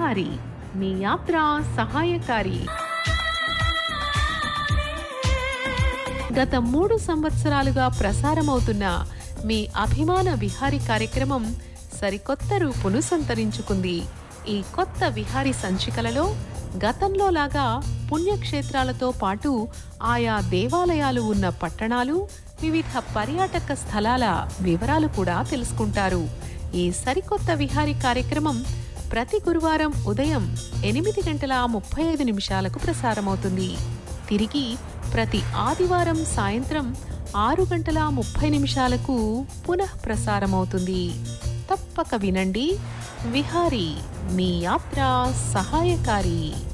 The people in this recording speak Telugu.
విహారీ మీ యాత్ర సహాయకారి. గత 3 సంవత్సరాలుగా ప్రసారమవుతున్న మీ అభిమాన విహారీ కార్యక్రమం సరికొత్త రూపును సంతరించుకుంది. ఈ కొత్త విహారీ సంచికలలో గతంలో లాగా పుణ్యక్షేత్రాలతో పాటు ఆయా దేవాలయాలు ఉన్న పట్టణాలు, వివిధ పర్యాటక స్థలాల వివరాలు కూడా తెలుసుకుంటారు. ఈ సరికొత్త విహారీ కార్యక్రమం ప్రతి గురువారం ఉదయం 8:35 ప్రసారమవుతుంది. తిరిగి ప్రతి ఆదివారం సాయంత్రం 6:30 పునః ప్రసారమవుతుంది. తప్పక వినండి. విహారీ మీ యాత్ర సహాయకారి.